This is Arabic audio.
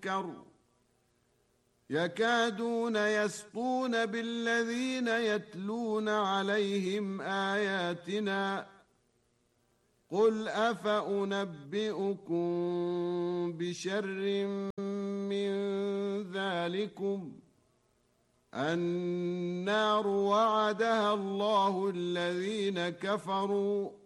ينكر يكادون يسطون بالذين يتلون عليهم آياتنا قل أفأنبئكم بشر من ذلكم النار وعدها الله الذين كفروا